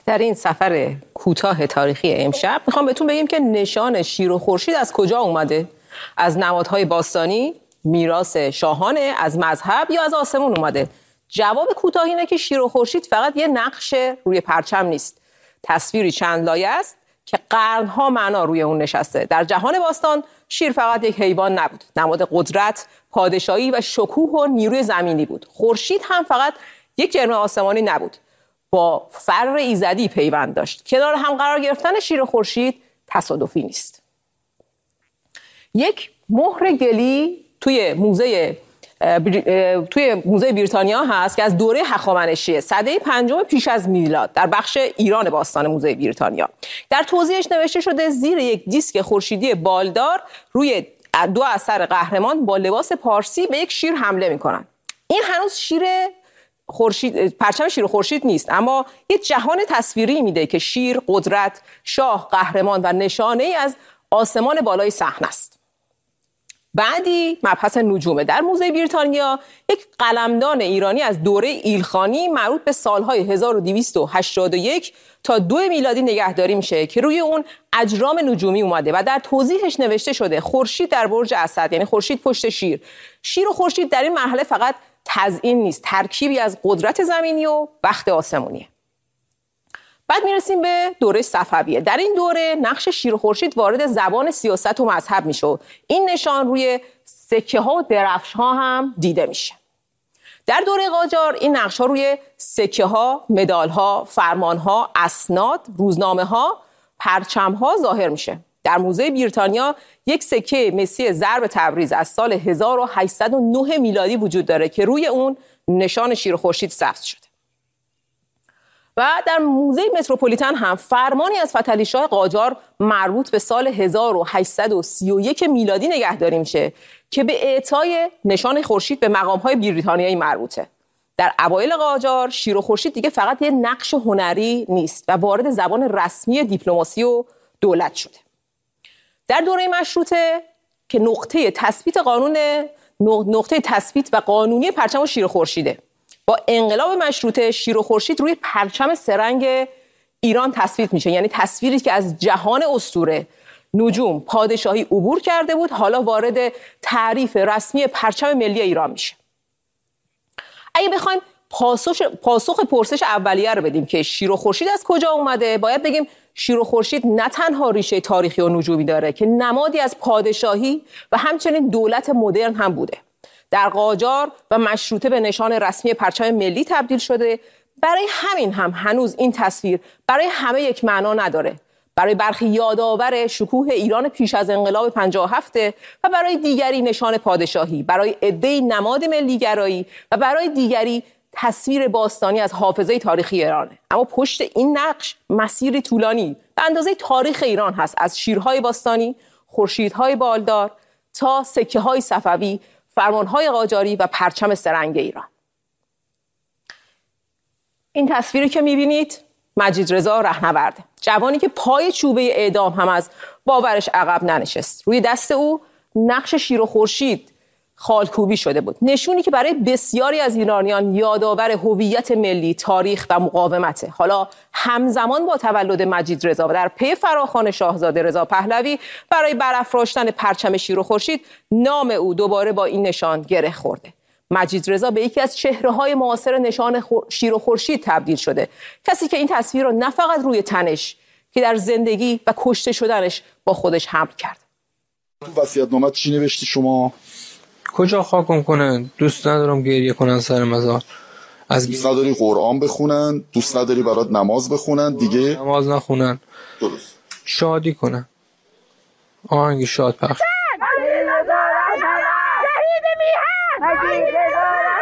در این سفر کوتاه تاریخی امشب میخوام بهتون بگیم که نشان شیر و خورشید از کجا اومده؟ از نمادهای باستانی، میراث شاهانه، از مذهب یا از آسمون اومده؟ جواب کوتاه اینه که شیر و خورشید فقط یه نقش روی پرچم نیست. تصویری چند لایه است که قرنها معنا روی اون نشسته. در جهان باستان شیر فقط یک حیوان نبود، نماد قدرت، پادشاهی و شکوه و نیروی زمینی بود. خورشید هم فقط یک جرم آسمانی نبود، با فر ایزدی پیوند داشت. کنار هم قرار گرفتن شیر و خورشید تصادفی نیست. یک مهر گلی توی موزه بریتانیا هست که از دوره هخامنشیه، سده 5 پیش از میلاد، در بخش ایران باستان موزه بریتانیا. در توضیحش نوشته شده زیر یک دیسک خورشیدی بالدار روی 2 اثر قهرمان با لباس پارسی به یک شیر حمله میکنن. این هنوز پرچم شیر و خورشید نیست، اما یه جهان تصویری میده که شیر، قدرت، شاه، قهرمان و نشانه ای از آسمان بالای صحنه است. بعدی مبحث نجومه. در موزه بریتانیا یک قلمدان ایرانی از دوره ایلخانی مربوط به سالهای 1281 تا 2 میلادی نگهداری میشه که روی اون اجرام نجومی اومده و در توضیحش نوشته شده خورشید در برج اسد، یعنی خورشید پشت شیر. شیر و خورشید در این مرحله فقط تزیین نیست، ترکیبی از قدرت زمینی و بخت آسمونیه. بعد میرسیم به دوره صفویه. در این دوره نقش شیر و خورشید وارد زبان سیاست و مذهب میشه. این نشان روی سکه ها و درفش ها هم دیده میشه. در دوره قاجار این نقش ها روی سکه ها، مدال ها، فرمان ها، اسناد، روزنامه ها، پرچم ها ظاهر میشه. در موزه بریتانیا یک سکه مسی ضرب تبریز از سال 1809 میلادی وجود داره که روی اون نشان شیر و خورشید ثبت شده. و در موزه متروپولیتن هم فرمانی از فتحعلی شاه قاجار مربوط به سال 1831 میلادی نگهداری میشه که به اعطای نشان خورشید به مقام‌های بریتانیایی مربوطه. در اوایل قاجار شیر و خورشید دیگه فقط یه نقش هنری نیست و وارد زبان رسمی دیپلماسی و دولت شده. در دوره مشروطه که نقطه تثبیت و قانونی پرچم شیر و خورشیده. با انقلاب مشروطه شیر و خورشید روی پرچم سه‌رنگ ایران تثبیت میشه، یعنی تصویری که از جهان اسطوره، نجوم، پادشاهی عبور کرده بود حالا وارد تعریف رسمی پرچم ملی ایران میشه. اگه بخوایم پاسخ پرسش اولیه رو بدیم که شیر و خورشید از کجا اومده، باید بگیم شیر و خورشید نه تنها ریشه تاریخی و نجومی داره که نمادی از پادشاهی و همچنین دولت مدرن هم بوده. در قاجار و مشروطه به نشان رسمی پرچم ملی تبدیل شده. برای همین هم هنوز این تصویر برای همه یک معنا نداره. برای برخی یادآور شکوه ایران پیش از انقلاب 57 و برای دیگری نشان پادشاهی، برای عده‌ای نماد ملیگرایی و برای دیگری تصویر باستانی از حافظه تاریخی ایرانه. اما پشت این نقش مسیری طولانی به اندازه تاریخ ایران هست، از شیرهای باستانی، خورشیدهای بالدار تا سکه‌های صفوی، فرمانهای قاجاری و پرچم سه‌رنگ ایران. این تصویری که می‌بینید مجیدرضا رهنورده، جوانی که پای چوبه اعدام هم از باورش عقب ننشست. روی دست او نقش شیر و خورشید خالکوبی شده بود، نشونی که برای بسیاری از ایرانیان یادآور هویت ملی، تاریخ و مقاومته. حالا همزمان با تولد مجیدرضا و در پی فراخوان شاهزاده رضا پهلوی برای برافراشتن پرچم شیر و خورشید، نام او دوباره با این نشان گره خورده. مجیدرضا به یکی از چهره‌های معاصر نشان شیر و خورشید تبدیل شده، کسی که این تصویر رو نه فقط روی تنش که در زندگی و کشته شدنش با خودش حمل کرد. تو وصیت‌نامه چی نوشتی شما؟ کجا خاکم کنن؟ دوست ندارم گریه کنن سر مزار. دوست نداری قرآن بخونن؟ دوست نداری برات نماز بخونن؟ دیگه نماز نخونن، درست شادی کنن، آهنگ شاد پخش.